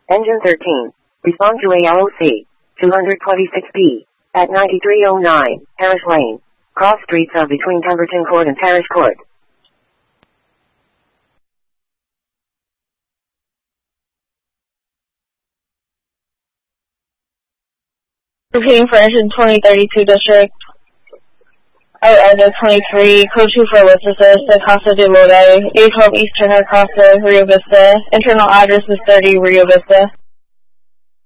Engine 13. Respond to ALOC 226B at 9309 Parish Lane. Cross streets of between Pemberton Court and Parish Court. Repeating for engine 2032 district. Ida 23, code 2 for Elizabeth, Casa de Lodi, A12 East Turner Casa, Rio Vista. Internal address is 30 Rio Vista.